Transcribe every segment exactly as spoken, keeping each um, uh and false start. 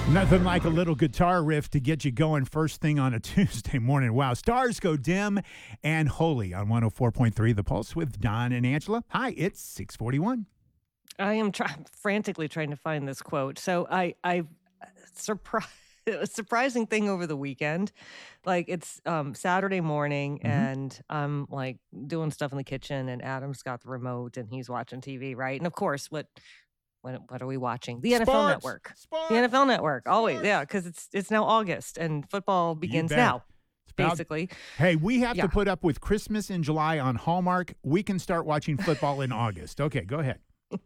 Nothing like a little guitar riff to get you going first thing on a Tuesday morning. Wow. Stars go dim and holy on one oh four point three The Pulse with Don and Angela. Hi, it's six forty-one. I am try- frantically trying to find this quote. So I, I, surprise, a surprising thing over the weekend. Like it's um, Saturday morning, Mhm. and I'm like doing stuff in the kitchen, and Adam's got the remote, and he's watching T V, right? And of course, what, what, what are we watching? The N F L Sports. Network. Sports. The N F L Network, always, Sports. yeah, because it's it's now August, and football You begins bet. now. It's about- Basically, Hey, we have Yeah. to put up with Christmas in July on Hallmark. We can start watching football in August. Okay, go ahead.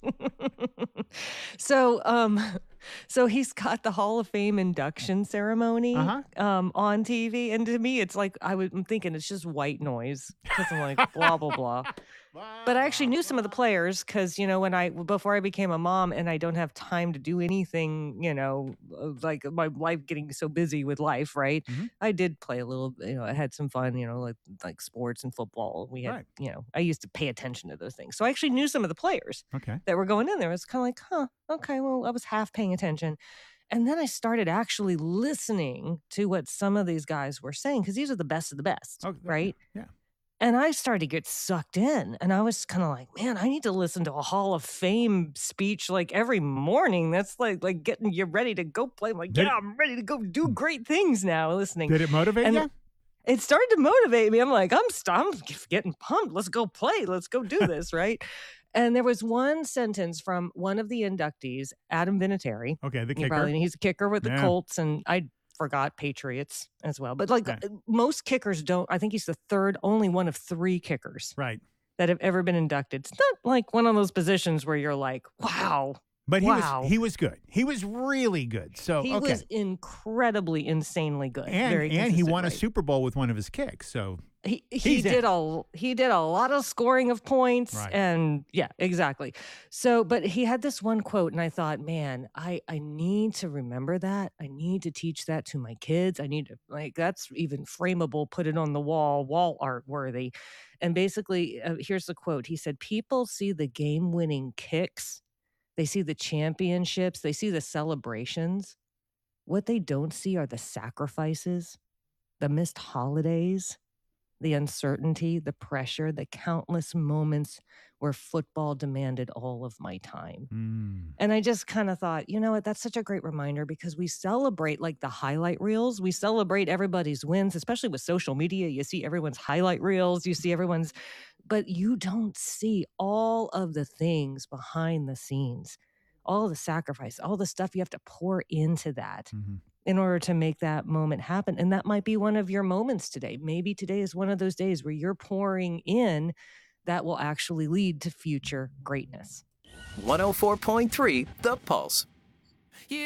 so um so he's got the Hall of Fame induction ceremony Uh-huh. um on T V, and to me it's like I was I'm thinking it's just white noise because I'm like blah blah blah. But I actually knew some of the players because, you know, when I before I became a mom and I don't have time to do anything, you know, uh, like my life getting so busy with life, right? Mhm. I did play a little, you know, I had some fun, you know, like like sports and football. We had, Right. you know, I used to pay attention to those things. So I actually knew some of the players Okay. that were going in there. I was kind of like, huh, okay, well, I was half paying attention. And then I started actually listening to what some of these guys were saying because these are the best of the best, Oh, right? Yeah. And I started to get sucked in. And I was kind of like, man, I need to listen to a Hall of Fame speech like every morning. That's like like getting you ready to go play. I'm like, Did- yeah, I'm ready to go do great things now listening. Did it motivate And you? it started to motivate me. I'm like, I'm, st- I'm getting pumped. Let's go play. Let's go do this, right? And there was one sentence from one of the inductees, Adam Vinatieri. Okay, the You kicker. probably know he's a kicker with the Yeah. Colts, and I forgot Patriots as well. But like Right. uh, most kickers don't, I think he's the third, only one of three kickers Right. that have ever been inducted. It's not like one of those positions where you're like, wow. But he Wow. was he was good. He was really good. So He okay. was incredibly, insanely good. and very and he consistent, won a right? Super Bowl with one of his kicks. So He he He's in. did a he did a lot of scoring of points, Right. and yeah, exactly. So, but he had this one quote, and I thought, man, I I need to remember that. I need to teach that to my kids. I need to like that's even frameable. Put it on the wall, wall art worthy. And basically, uh, here's the quote. He said, "People see the game-winning kicks, they see the championships, they see the celebrations. What they don't see are the sacrifices, the missed holidays." The uncertainty, the pressure, the countless moments where football demanded all of my time. mm, And I just kind of thought, you know what, that's such a great reminder because we celebrate like the highlight reels. We celebrate everybody's wins, especially with social media. You see everyone's highlight reels, you see everyone's, but you don't see all of the things behind the scenes, all the sacrifice, all the stuff you have to pour into that mhm. in order to make that moment happen. And that might be one of your moments today. Maybe today is one of those days where you're pouring in that will actually lead to future greatness. one oh four point three The Pulse.